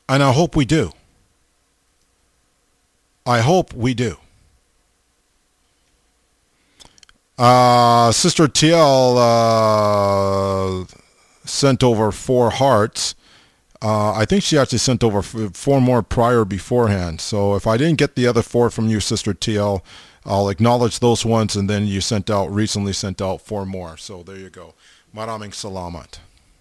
And I hope we do. I hope we do. Sister TL sent over 4 hearts. I think she actually sent over 4 more prior beforehand. So if I didn't get the other 4 from you, Sister TL, I'll acknowledge those ones, and then you recently sent out 4 more. So there you go. Maraming salamat.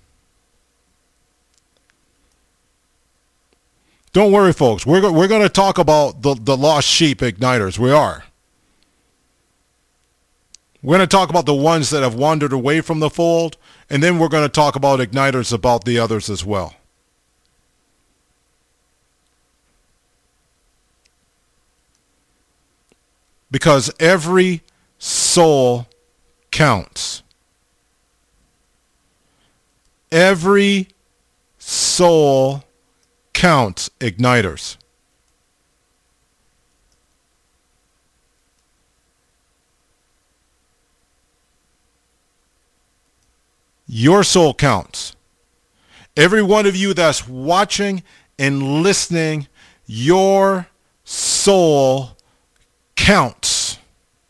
Don't worry, folks. We're going to talk about the lost sheep igniters. We are. We're going to talk about the ones that have wandered away from the fold, and then we're going to talk about igniters about the others as well. Because every soul counts. Every soul counts, igniters. Your soul counts. Every one of you that's watching and listening, your soul counts.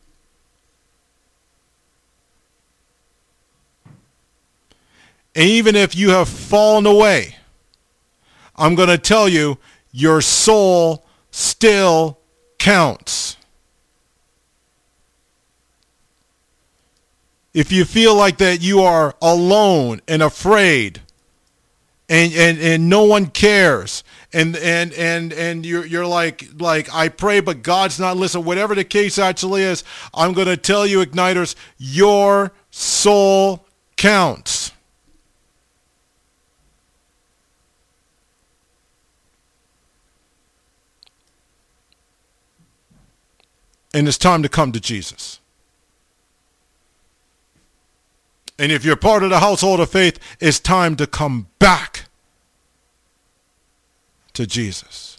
And even if you have fallen away, I'm going to tell you, your soul still counts. If you feel like that you are alone and afraid and no one cares and you're like I pray but God's not listening, whatever the case actually is, I'm going to tell you, igniters, your soul counts. And it's time to come to Jesus. And if you're part of the household of faith, it's time to come back to Jesus.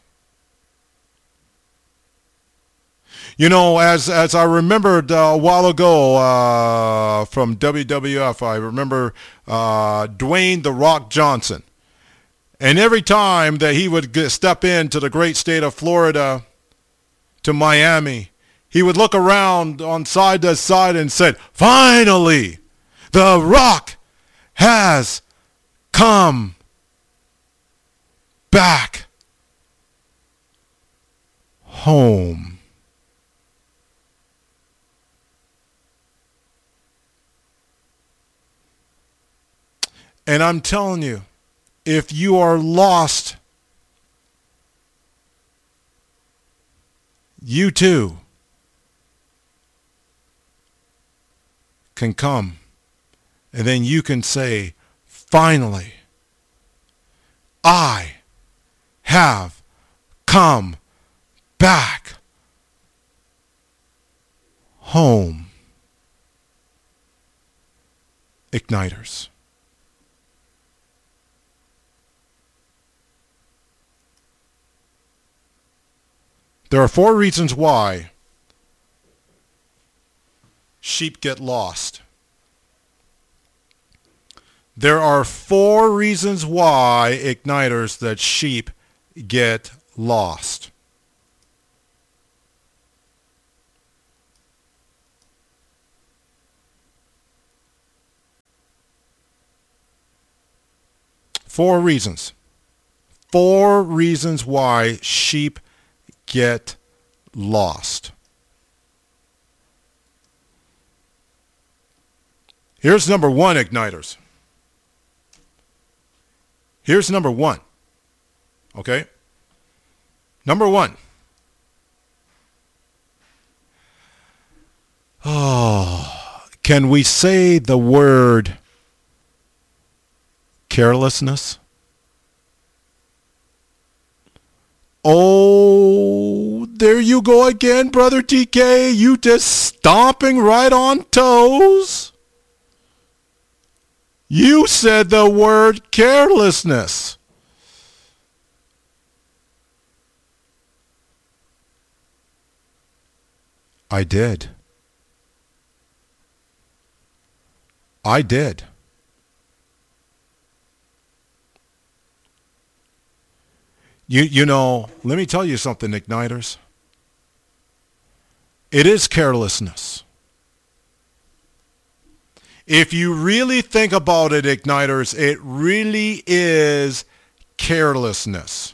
You know, as I remembered a while ago from WWF, I remember Dwayne "The Rock" Johnson. And every time that he would step into the great state of Florida to Miami, he would look around on side to side and said, "Finally, The Rock has come back home." And I'm telling you, if you are lost, you too can come. And then you can say, finally, I have come back home. Igniters. There are 4 reasons why sheep get lost. There are 4 reasons why, igniters, that sheep get lost. Four reasons why sheep get lost. Here's number 1, igniters. Here's number 1. Okay? Number 1. Oh, can we say the word carelessness? Oh, there you go again, Brother TK. You just stomping right on toes. You said the word carelessness. I did. I did. You know, let me tell you something, Igniters. It is carelessness. If you really think about it, Igniters, it really is carelessness.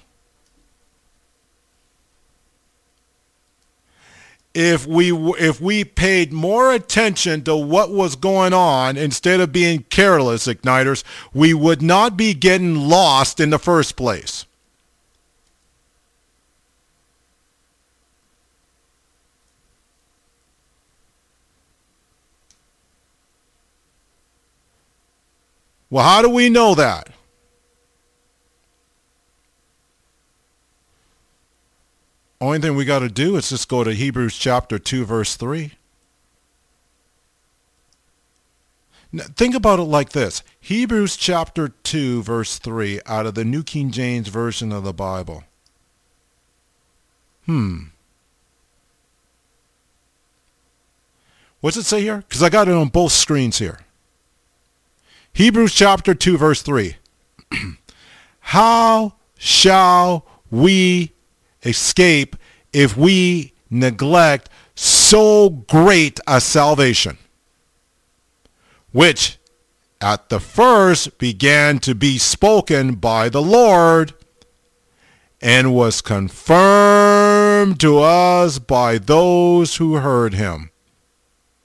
If we paid more attention to what was going on instead of being careless, Igniters, we would not be getting lost in the first place. Well, how do we know that? Only thing we got to do is just go to Hebrews chapter 2, verse 3. Now, think about it like this. Hebrews chapter 2, verse 3 out of the New King James Version of the Bible. What's it say here? Because I got it on both screens here. Hebrews chapter 2, verse 3. How shall we escape if we neglect so great a salvation, which at the first began to be spoken by the Lord and was confirmed to us by those who heard him?